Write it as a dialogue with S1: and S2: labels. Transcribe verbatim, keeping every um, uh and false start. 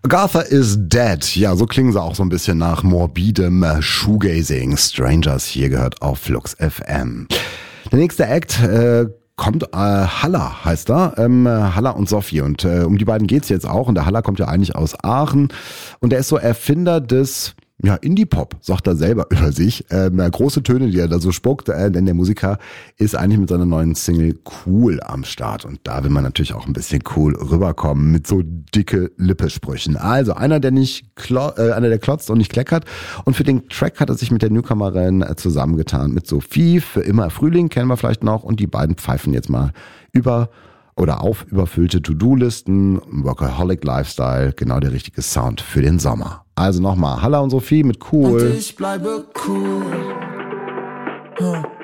S1: Agatha is Dead. Ja, so klingen sie auch so ein bisschen nach morbidem Shoegazing. Strangers hier gehört auf Flux F M. Der nächste Act äh, kommt, äh, Halla heißt er, ähm, Halla und Sophie. Und äh, um die beiden geht's jetzt auch. Und der Halla kommt ja eigentlich aus Aachen. Und er ist so Erfinder des... Ja, Indie-Pop, sagt er selber über sich. Ähm, große Töne, die er da so spuckt, äh, denn der Musiker ist eigentlich mit seiner neuen Single cool am Start. Und da will man natürlich auch ein bisschen cool rüberkommen mit so dicke Lippesprüchen. Also einer, der nicht klo- äh, einer, der klotzt und nicht kleckert. Und für den Track hat er sich mit der Newcomerin äh, zusammengetan. Mit Sophie, für immer Frühling, kennen wir vielleicht noch. Und die beiden pfeifen jetzt mal über oder auf überfüllte To-Do-Listen, Workaholic Lifestyle, genau der richtige Sound für den Sommer. Also nochmal, Halla und Sophie mit Cool.
S2: Und ich bleibe cool. Huh.